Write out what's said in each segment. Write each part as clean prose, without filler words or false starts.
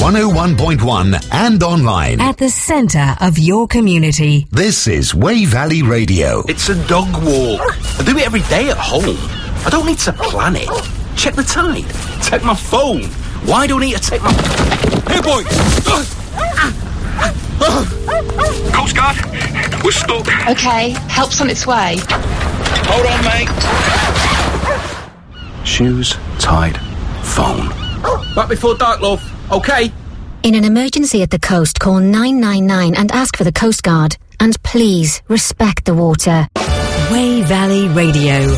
101.1 and online. At the centre of your community. This is Way Valley Radio. It's a dog walk. I do it every day at home. I don't need to plan it. Check the tide. Take my phone. Why do I need to take my... Hey, boy! Coast Guard, we're stuck. OK, help's on its way. Hold on, mate. Shoes, tide, phone. Back before dark, love. OK? In an emergency at the coast, call 999 and ask for the Coast Guard. And please, respect the water. Way Valley Radio.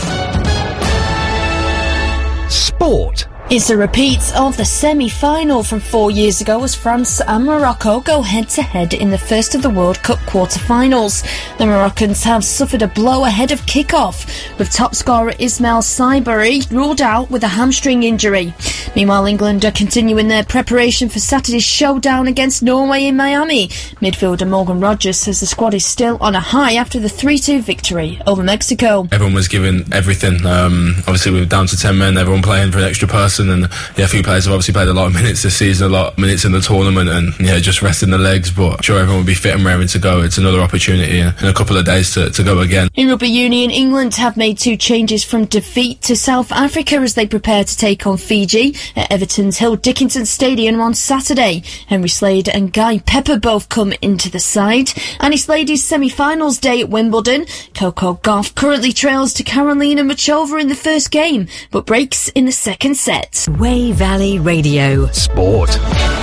Sport. It's a repeat of the semi-final from 4 years ago as France and Morocco go head-to-head in the first of the World Cup quarter-finals. The Moroccans have suffered a blow ahead of kick-off, with top scorer Ismail Saibari ruled out with a hamstring injury. Meanwhile, England are continuing their preparation for Saturday's showdown against Norway in Miami. Midfielder Morgan Rogers says the squad is still on a high after the 3-2 victory over Mexico. Everyone was giving everything. Obviously, we were down to 10 men, everyone playing for an extra person. And a few players have obviously played a lot of minutes this season, a lot of minutes in the tournament, and just resting the legs. But I'm sure everyone will be fit and raring to go. It's another opportunity in a couple of days to go again. In rugby union, England have made 2 changes from defeat to South Africa as they prepare to take on Fiji at Everton's Hill Dickinson Stadium on Saturday. Henry Slade and Guy Pepper both come into the side. And it's ladies' semi-finals day at Wimbledon. Coco Gauff currently trails to Karolina Muchova in the first game, but breaks in the second set. Way Valley Radio. Sport.